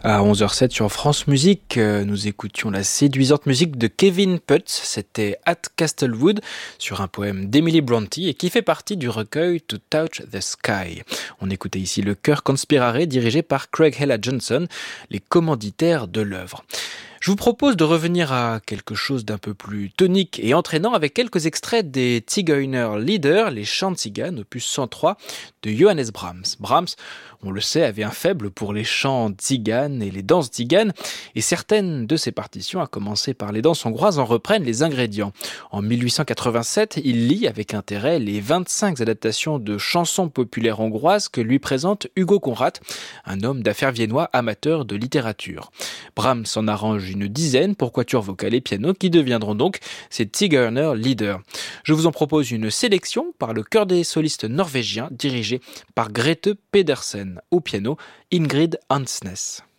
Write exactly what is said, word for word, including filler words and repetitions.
À onze heures zéro sept sur France Musique, euh, nous écoutions la séduisante musique de Kevin Putz, c'était At Castlewood, sur un poème d'Emily Brontë et qui fait partie du recueil To Touch the Sky. On écoutait ici le chœur Conspirare dirigé par Craig Hella Johnson, les commanditaires de l'œuvre. Je vous propose de revenir à quelque chose d'un peu plus tonique et entraînant avec quelques extraits des Zigeuner Lieder, les chants tziganes, opus cent trois de Johannes Brahms. Brahms, on le sait, avait un faible pour les chants tziganes et les danses tziganes, et certaines de ses partitions, à commencer par les danses hongroises, en reprennent les ingrédients. En mille huit cent quatre-vingt-sept, il lit avec intérêt les vingt-cinq adaptations de chansons populaires hongroises que lui présente Hugo Conrad, un homme d'affaires viennois amateur de littérature. Brahms en arrange une dizaine pour quatuor vocal et piano qui deviendront donc ces Zigeuner Lieder. Je vous en propose une sélection par le chœur des solistes norvégiens dirigé par Grete Pedersen. Au piano, Ingrid Hansnes.